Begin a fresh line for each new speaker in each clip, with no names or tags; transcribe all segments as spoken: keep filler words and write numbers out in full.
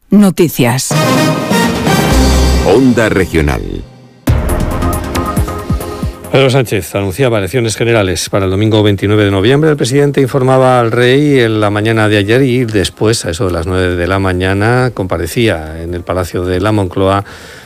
Noticias.
Onda Regional.
Pedro Sánchez anunciaba elecciones generales para el domingo veintinueve de noviembre. El presidente informaba al rey en la mañana de ayer y después, a eso de las nueve de la mañana, comparecía en el Palacio de la Moncloa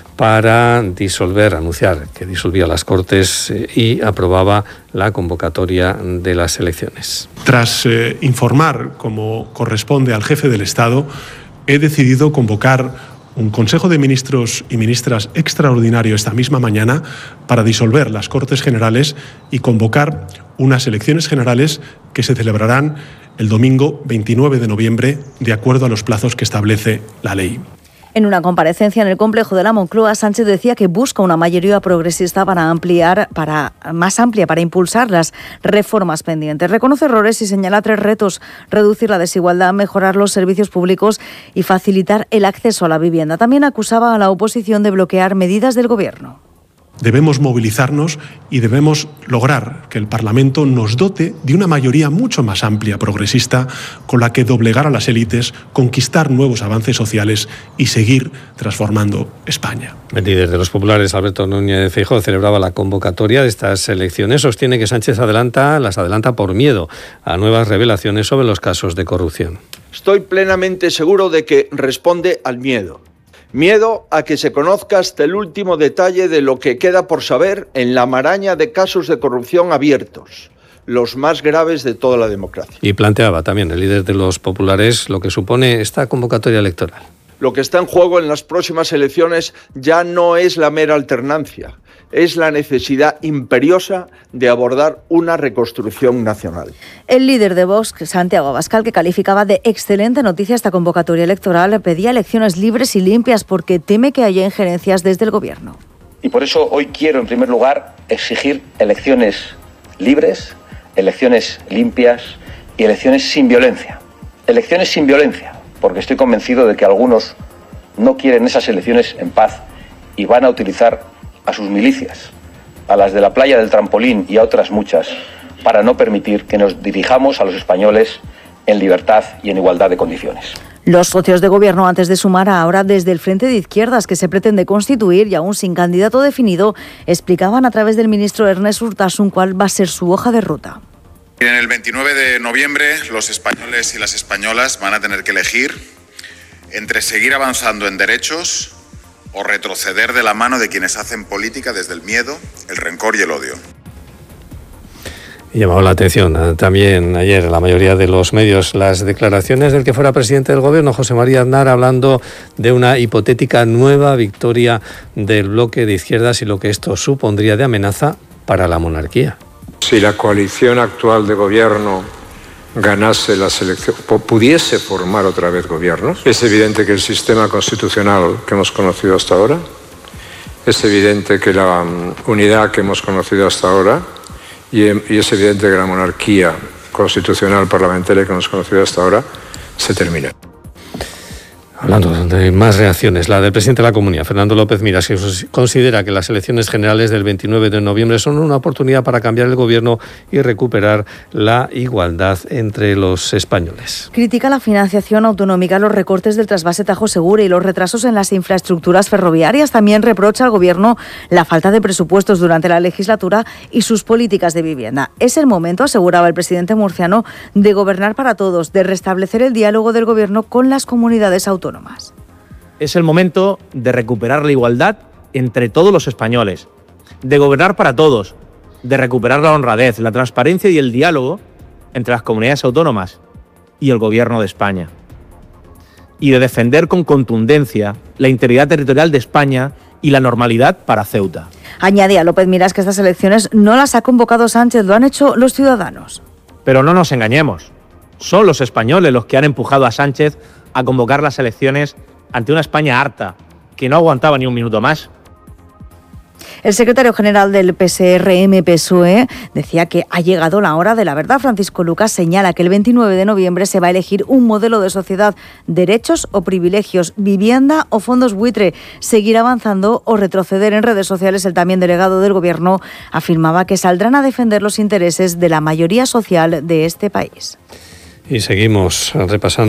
para disolver, anunciar que disolvía las Cortes y aprobaba la convocatoria de las elecciones.
Tras eh, informar, como corresponde al jefe del Estado, he decidido convocar un Consejo de Ministros y Ministras extraordinario esta misma mañana para disolver las Cortes Generales y convocar unas elecciones generales que se celebrarán el domingo veintinueve de noviembre, de acuerdo a los plazos que establece la ley.
En una comparecencia en el complejo de la Moncloa, Sánchez decía que busca una mayoría progresista para ampliar, para más amplia, para impulsar las reformas pendientes. Reconoce errores y señala tres retos: reducir la desigualdad, mejorar los servicios públicos y facilitar el acceso a la vivienda. También acusaba a la oposición de bloquear medidas del Gobierno.
Debemos movilizarnos y debemos lograr que el Parlamento nos dote de una mayoría mucho más amplia, progresista, con la que doblegar a las élites, conquistar nuevos avances sociales y seguir transformando España.
El líder de los populares, Alberto Núñez Feijóo, celebraba la convocatoria de estas elecciones. Sostiene que Sánchez adelanta, las adelanta por miedo a nuevas revelaciones sobre los casos de corrupción.
Estoy plenamente seguro de que responde al miedo. Miedo a que se conozca hasta el último detalle de lo que queda por saber en la maraña de casos de corrupción abiertos, los más graves de toda la democracia.
Y planteaba también el líder de los populares lo que supone esta convocatoria electoral.
Lo que está en juego en las próximas elecciones ya no es la mera alternancia, es la necesidad imperiosa de abordar una reconstrucción nacional.
El líder de Vox, Santiago Abascal, que calificaba de excelente noticia esta convocatoria electoral, pedía elecciones libres y limpias porque teme que haya injerencias desde el Gobierno.
Y por eso hoy quiero, en primer lugar, exigir elecciones libres, elecciones limpias y elecciones sin violencia. Elecciones sin violencia, porque estoy convencido de que algunos no quieren esas elecciones en paz y van a utilizar a sus milicias, a las de la playa del trampolín y a otras muchas, para no permitir que nos dirijamos a los españoles en libertad y en igualdad de condiciones.
Los socios de Gobierno, antes de sumar ahora desde el Frente de Izquierdas que se pretende constituir y aún sin candidato definido, explicaban a través del ministro Ernest Urtasun cuál va a ser su hoja de ruta.
En el veintinueve de noviembre los españoles y las españolas van a tener que elegir entre seguir avanzando en derechos o retroceder de la mano de quienes hacen política desde el miedo, el rencor y el odio.
Y llamaba la atención también ayer en la mayoría de los medios las declaraciones del que fuera presidente del Gobierno, José María Aznar, hablando de una hipotética nueva victoria del bloque de izquierdas y lo que esto supondría de amenaza para la monarquía.
Si la coalición actual de gobierno ganase las elecciones, pudiese formar otra vez gobiernos, es evidente que el sistema constitucional que hemos conocido hasta ahora, es evidente que la um, unidad que hemos conocido hasta ahora y, y es evidente que la monarquía constitucional parlamentaria que hemos conocido hasta ahora se termina.
Hablando de más reacciones, la del presidente de la Comunidad, Fernando López Miras, que considera que las elecciones generales del veintinueve de noviembre son una oportunidad para cambiar el gobierno y recuperar la igualdad entre los españoles.
Critica la financiación autonómica, los recortes del trasvase Tajo Segura y los retrasos en las infraestructuras ferroviarias. También reprocha al Gobierno la falta de presupuestos durante la legislatura y sus políticas de vivienda. Es el momento, aseguraba el presidente murciano, de gobernar para todos, de restablecer el diálogo del Gobierno con las comunidades autónomas.
Es el momento de recuperar la igualdad entre todos los españoles, de gobernar para todos, de recuperar la honradez, la transparencia y el diálogo entre las comunidades autónomas y el Gobierno de España, y de defender con contundencia la integridad territorial de España y la normalidad para Ceuta.
Añadía López Miras que estas elecciones no las ha convocado Sánchez, lo han hecho los ciudadanos.
Pero no nos engañemos, son los españoles los que han empujado a Sánchez a convocar las elecciones ante una España harta, que no aguantaba ni un minuto más.
El secretario general del P S R M P S O E decía que ha llegado la hora de la verdad. Francisco Lucas señala que el veintinueve de noviembre se va a elegir un modelo de sociedad, derechos o privilegios, vivienda o fondos buitre, seguir avanzando o retroceder. En redes sociales, el también delegado del Gobierno afirmaba que saldrán a defender los intereses de la mayoría social de este país.
Y seguimos repasando